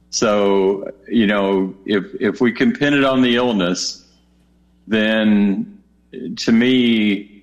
So, if we can pin it on the illness, then to me,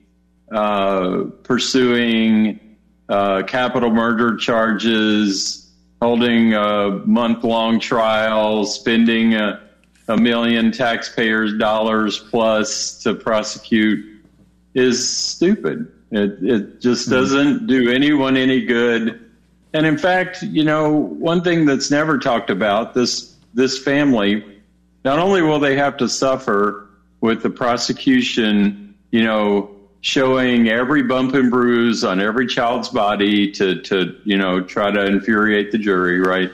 pursuing capital murder charges, holding a month-long trial, spending $1 million taxpayers' dollars plus to prosecute is stupid. It just doesn't do anyone any good. And in fact, one thing that's never talked about, this family, not only will they have to suffer with the prosecution, showing every bump and bruise on every child's body to try to infuriate the jury, right?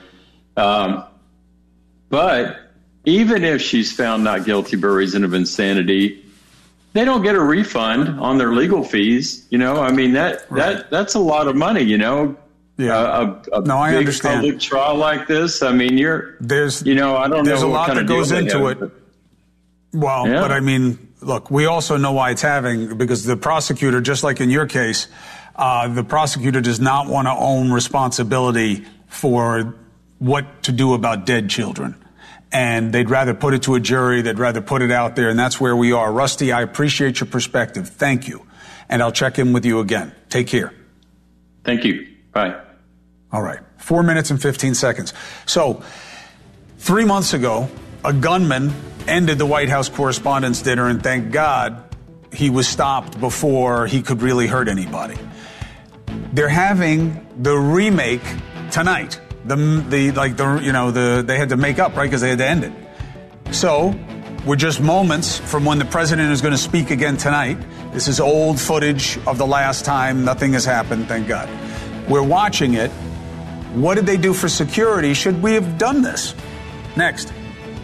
But even if she's found not guilty by reason of insanity, they don't get a refund on their legal fees. That's a lot of money, Yeah. I big understand. Public trial like this. I mean, there's I don't there's know a what lot kind that of goes deal they into have, it. Well, Yeah. but I mean, look, we also know why it's having, because the prosecutor, just like in your case, the prosecutor does not want to own responsibility for what to do about dead children. And they'd rather put it to a jury. They'd rather put it out there. And that's where we are. Rusty, I appreciate your perspective. Thank you. And I'll check in with you again. Take care. Thank you. Bye. All right. 4 minutes and 15 seconds. So 3 months ago, a gunman ended the White House Correspondents' Dinner, and thank God he was stopped before he could really hurt anybody. They're having the remake tonight. They had to make up, right? Because they had to end it. So we're just moments from when the president is going to speak again tonight. This is old footage of the last time. Nothing has happened, thank God. We're watching it. What did they do for security? Should we have done this? Next.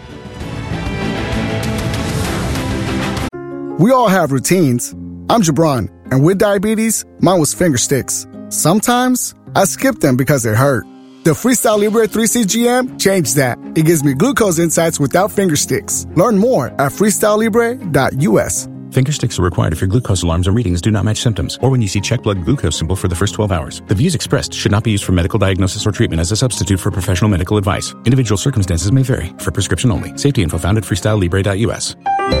We all have routines. I'm Jabron, and with diabetes, mine was finger sticks. Sometimes I skip them because they hurt. The Freestyle Libre 3C GM changed that. It gives me glucose insights without finger sticks. Learn more at freestylelibre.us. Finger sticks are required if your glucose alarms or readings do not match symptoms, or when you see check blood glucose symbol for the first 12 hours. The views expressed should not be used for medical diagnosis or treatment as a substitute for professional medical advice. Individual circumstances may vary. For prescription only. Safety info found at freestylelibre.us.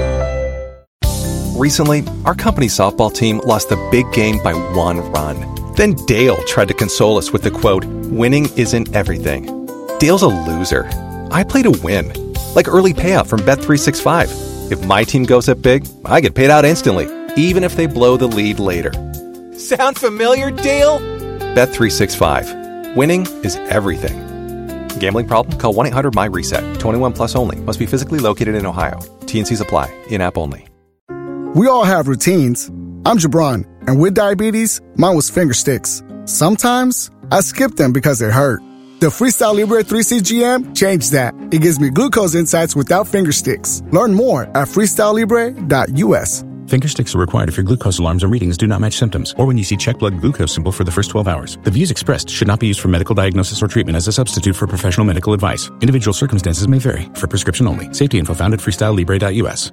Recently, our company's softball team lost the big game by 1 run. Then Dale tried to console us with the quote, "Winning isn't everything." Dale's a loser. I play to win. Like early payout from Bet365. If my team goes up big, I get paid out instantly, even if they blow the lead later. Sound familiar, Dale? Bet365. Winning is everything. Gambling problem? Call 1-800-MY-RESET. 21 plus only. Must be physically located in Ohio. T&Cs apply. In-app only. We all have routines. I'm Jabron, and with diabetes, mine was finger sticks. Sometimes I skip them because they hurt. The Freestyle Libre 3C GM changed that. It gives me glucose insights without finger sticks. Learn more at freestylelibre.us. Finger sticks are required if your glucose alarms or readings do not match symptoms, or when you see check blood glucose symbol for the first 12 hours. The views expressed should not be used for medical diagnosis or treatment as a substitute for professional medical advice. Individual circumstances may vary. For prescription only. Safety info found at freestylelibre.us.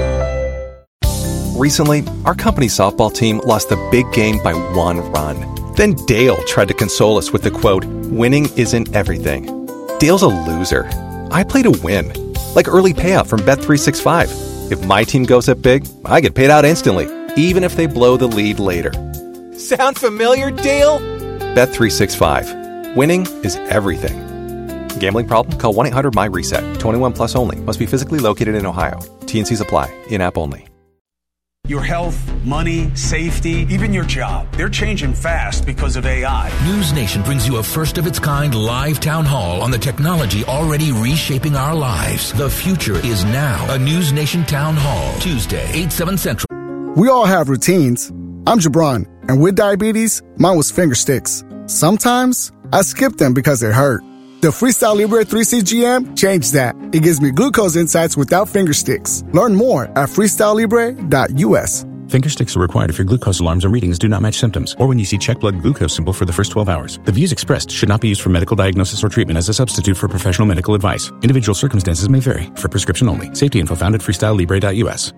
Recently, our company's softball team lost the big game by 1 run. Then Dale tried to console us with the quote, "Winning isn't everything." Dale's a loser. I play to win. Like early payout from Bet365. If my team goes up big, I get paid out instantly, even if they blow the lead later. Sound familiar, Dale? Bet365. Winning is everything. Gambling problem? Call 1-800-MY-RESET. 21 plus only. Must be physically located in Ohio. T&Cs apply. In-app only. Your health, money, safety, even your job. They're changing fast because of AI. News Nation brings you a first-of-its-kind live town hall on the technology already reshaping our lives. The future is now. A News Nation town hall. Tuesday, 8/7 Central. We all have routines. I'm Jabron, and with diabetes, mine was finger sticks. Sometimes I skip them because they hurt. The Freestyle Libre 3C GM changed that. It gives me glucose insights without finger sticks. Learn more at freestylelibre.us. Finger sticks are required if your glucose alarms or readings do not match symptoms, or when you see check blood glucose symbol for the first 12 hours. The views expressed should not be used for medical diagnosis or treatment as a substitute for professional medical advice. Individual circumstances may vary. For prescription only. Safety info found at freestylelibre.us.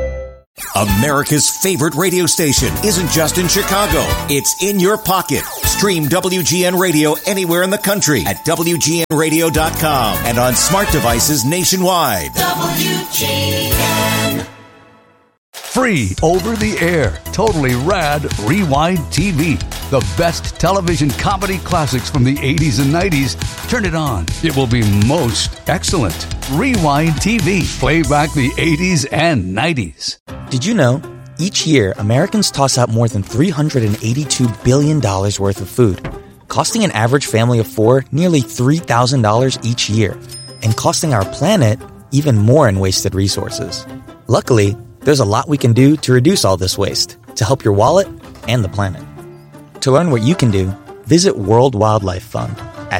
America's favorite radio station isn't just in Chicago. It's in your pocket. Stream WGN Radio anywhere in the country at WGNradio.com and on smart devices nationwide. WGN. Free over the air, totally rad Rewind TV. The best television comedy classics from the 80s and 90s. Turn it on. It will be most excellent. Rewind TV. Play back the 80s and 90s. Did you know? Each year, Americans toss out more than $382 billion worth of food, costing an average family of four nearly $3,000 each year, and costing our planet even more in wasted resources. Luckily, there's a lot we can do to reduce all this waste, to help your wallet and the planet. To learn what you can do, visit World Wildlife Fund at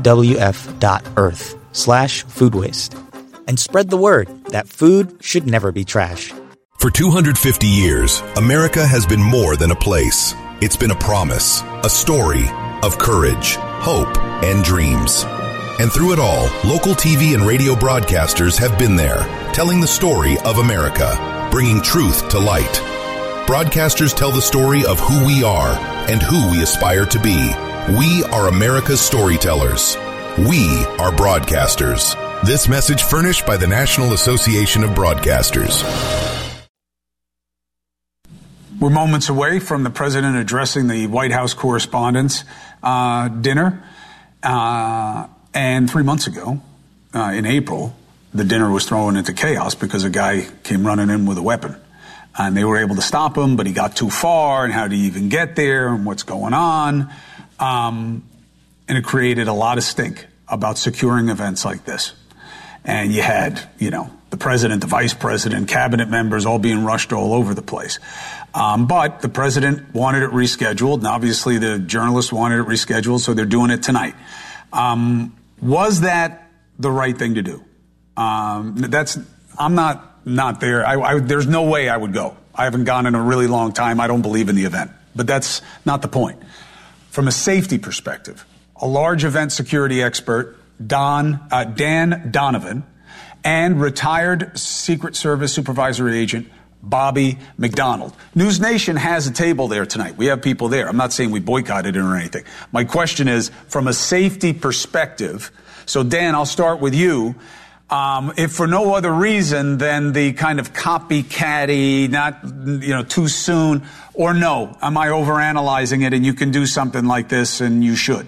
wwf.earth/food waste. And spread the word that food should never be trash. For 250 years, America has been more than a place. It's been a promise, a story of courage, hope, and dreams. And through it all, local TV and radio broadcasters have been there, telling the story of America, bringing truth to light. Broadcasters tell the story of who we are and who we aspire to be. We are America's storytellers. We are broadcasters. This message furnished by the National Association of Broadcasters. We're moments away from the president addressing the White House Correspondents' dinner. And 3 months ago, in April, the dinner was thrown into chaos because a guy came running in with a weapon. And they were able to stop him, but he got too far, and how did he even get there, and what's going on? And it created a lot of stink about securing events like this. And you had, the president, the vice president, cabinet members all being rushed all over the place. But the president wanted it rescheduled, and obviously the journalists wanted it rescheduled, so they're doing it tonight. Was that the right thing to do? I'm not there. There's no way I would go. I haven't gone in a really long time. I don't believe in the event. But that's not the point. From a safety perspective, a large event security expert, Dan Donovan, and retired Secret Service supervisory agent Bobby McDonald. News Nation has a table there tonight. We have people there. I'm not saying we boycotted it or anything. My question is, from a safety perspective, so Dan, I'll start with you. If for no other reason than the kind of copycatty, not, too soon, or no, am I overanalyzing it and you can do something like this and you should?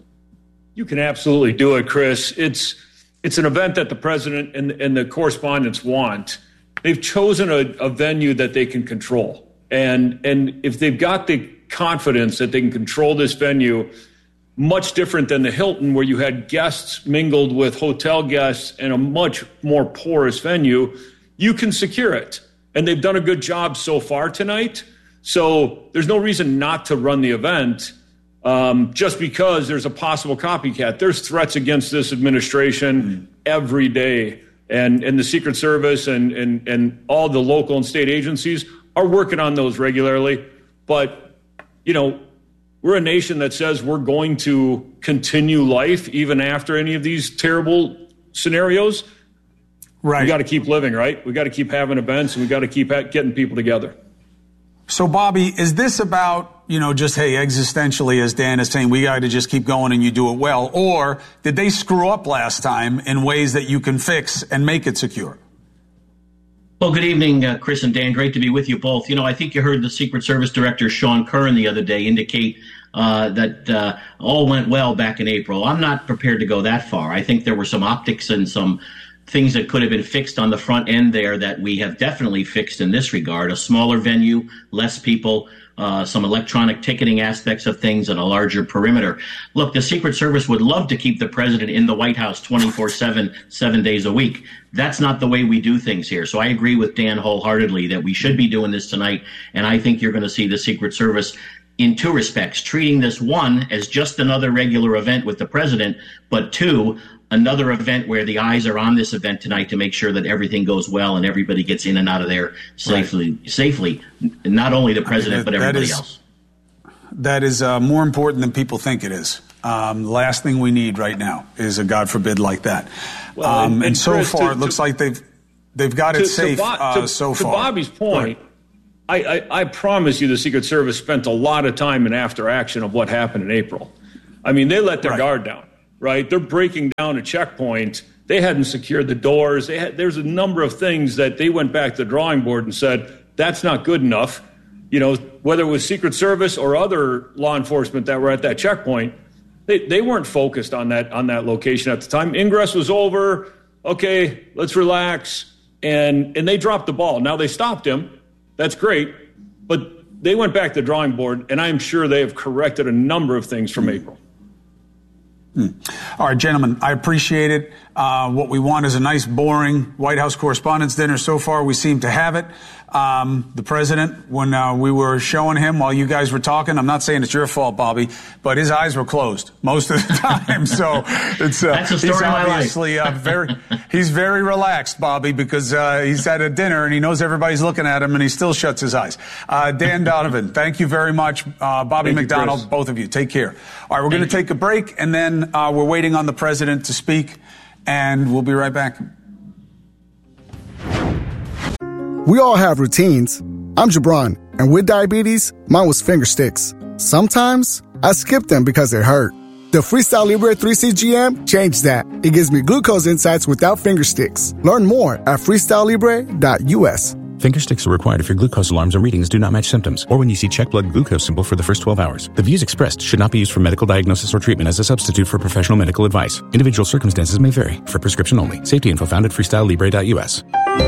You can absolutely do it, Chris. It's an event that the president and the correspondents want. They've chosen a venue that they can control. And if they've got the confidence that they can control this venue, much different than the Hilton, where you had guests mingled with hotel guests in a much more porous venue, you can secure it. And they've done a good job so far tonight. So there's no reason not to run the event just because there's a possible copycat. There's threats against this administration every day. And the Secret Service and all the local and state agencies are working on those regularly. But, we're a nation that says we're going to continue life even after any of these terrible scenarios. Right. We got to keep living, right? We got to keep having events, and we got to keep getting people together. So, Bobby, is this about, just, hey, existentially, as Dan is saying, we got to just keep going and you do it well? Or did they screw up last time in ways that you can fix and make it secure? Well, good evening, Chris and Dan. Great to be with you both. I think you heard the Secret Service Director, Sean Curran, the other day indicate that all went well back in April. I'm not prepared to go that far. I think there were some optics and some things that could have been fixed on the front end there that we have definitely fixed in this regard. A smaller venue, less people, some electronic ticketing aspects of things, and a larger perimeter. Look, the Secret Service would love to keep the president in the White House 24/7, 7 days a week. That's not the way we do things here. So I agree with Dan wholeheartedly that we should be doing this tonight, and I think you're going to see the Secret Service in two respects, treating this, one, as just another regular event with the president, but two, another event where the eyes are on this event tonight to make sure that everything goes well and everybody gets in and out of there safely, not only the president, but everybody else. That is more important than people think it is. The last thing we need right now is a God forbid like that. Well, and so Chris, it looks like they've got it safe so far. To Bobby's point, I promise you the Secret Service spent a lot of time in after action of what happened in April. I mean, they let their guard down, right? They're breaking down a checkpoint. They hadn't secured the doors. There's a number of things that they went back to the drawing board and said, that's not good enough. You know, whether it was Secret Service or other law enforcement that were at that checkpoint, they weren't focused on that location at the time. Ingress was over. Okay, let's relax. And they dropped the ball. Now they stopped him. That's great. But they went back to the drawing board, and I'm sure they have corrected a number of things from April. All right, gentlemen, I appreciate it. What we want is a nice, boring White House Correspondents' Dinner. So far, we seem to have it. The president, when we were showing him while you guys were talking, I'm not saying it's your fault, Bobby, but his eyes were closed most of the time. So it's that's a story he's of my obviously he's very relaxed, Bobby, because he's at a dinner and he knows everybody's looking at him and he still shuts his eyes. Dan Donovan, thank you very much. Bobby McDonald, both of you, take care. All right, we're going to take a break and then we're waiting on the president to speak, and we'll be right back. We all have routines. I'm Jabron, and with diabetes, mine was finger sticks. Sometimes I skip them because they hurt. The Freestyle Libre 3C GM changed that. It gives me glucose insights without finger sticks. Learn more at freestylelibre.us. Finger sticks are required if your glucose alarms and readings do not match symptoms, or when you see check blood glucose symbol for the first 12 hours. The views expressed should not be used for medical diagnosis or treatment as a substitute for professional medical advice. Individual circumstances may vary. For prescription only. Safety info found at freestylelibre.us.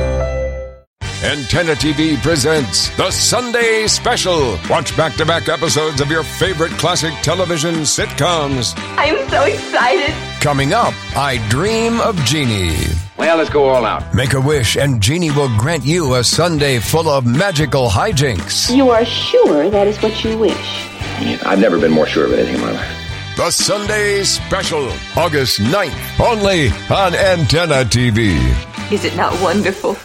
Antenna TV presents The Sunday Special. Watch back-to-back episodes of your favorite classic television sitcoms. I'm so excited. Coming up, I Dream of Jeannie. Well, let's go all out. Make a wish and Jeannie will grant you a Sunday full of magical hijinks. You are sure that is what you wish? I've never been more sure of anything in my life. The Sunday Special, August 9th, only on Antenna TV. Is it not wonderful?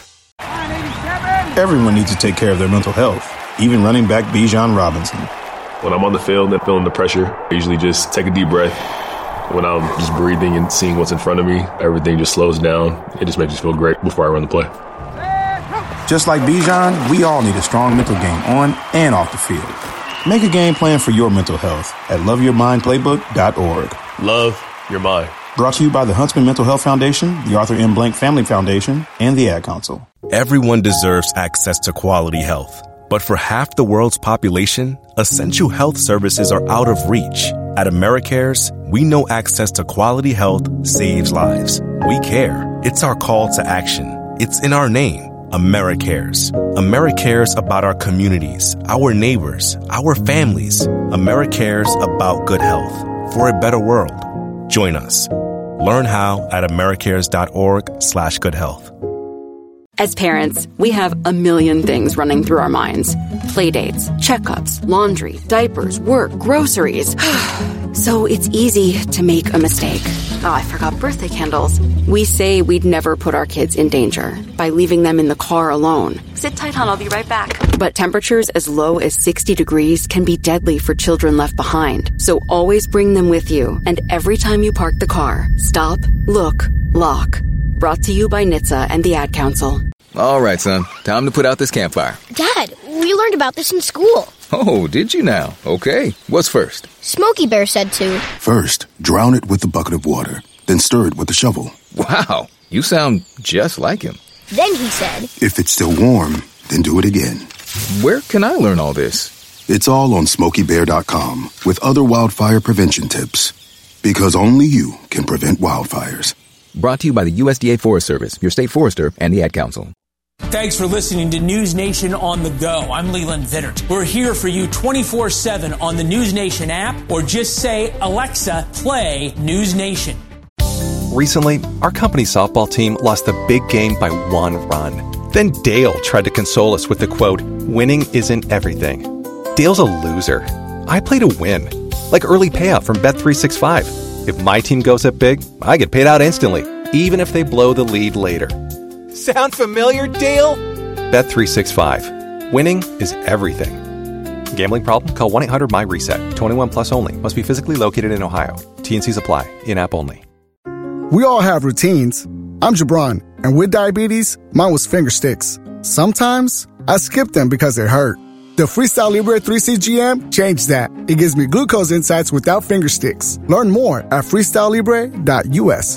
Everyone needs to take care of their mental health, even running back Bijan Robinson. When I'm on the field and feeling the pressure, I usually just take a deep breath. When I'm just breathing and seeing what's in front of me, everything just slows down. It just makes me feel great before I run the play. Just like Bijan, we all need a strong mental game on and off the field. Make a game plan for your mental health at loveyourmindplaybook.org. Love your mind. Brought to you by the Huntsman Mental Health Foundation, the Arthur M. Blank Family Foundation, and the Ad Council. Everyone deserves access to quality health. But for half the world's population, essential health services are out of reach. At AmeriCares, we know access to quality health saves lives. We care. It's our call to action. It's in our name, AmeriCares. AmeriCares about our communities, our neighbors, our families. AmeriCares about good health for a better world. Join us. Learn how at americares.org/goodhealth. As parents, we have a million things running through our minds. Playdates, checkups, laundry, diapers, work, groceries. So it's easy to make a mistake. Oh, I forgot birthday candles. We say we'd never put our kids in danger by leaving them in the car alone. Sit tight, hon. I'll be right back. But temperatures as low as 60 degrees can be deadly for children left behind. So always bring them with you. And every time you park the car, stop, look, lock. Brought to you by NHTSA and the Ad Council. All right, son. Time to put out this campfire. Dad, we learned about this in school. Oh, did you now? Okay. What's first? Smokey Bear said to. First, drown it with a bucket of water. Then stir it with a shovel. Wow. You sound just like him. Then he said. If it's still warm, then do it again. Where can I learn all this? It's all on SmokeyBear.com with other wildfire prevention tips. Because only you can prevent wildfires. Brought to you by the USDA Forest Service, your state forester, and the Ad Council. Thanks for listening to News Nation on the Go. I'm Leland Vittert. We're here for you 24/7 on the News Nation app, or just say, Alexa, play News Nation. Recently, our company softball team lost the big game by 1 run. Then Dale tried to console us with the quote, winning isn't everything. Dale's a loser. I play to win. Like early payout from Bet365. If my team goes up big, I get paid out instantly, even if they blow the lead later. Sound familiar, Dale? Bet365. Winning is everything. Gambling problem? Call 1-800-MY-RESET. 21 plus only. Must be physically located in Ohio. T&Cs apply. In-app only. We all have routines. I'm Jabron, and with diabetes, mine was finger sticks. Sometimes I skip them because they hurt. The Freestyle Libre 3C GM changed that. It gives me glucose insights without finger sticks. Learn more at freestylelibre.us.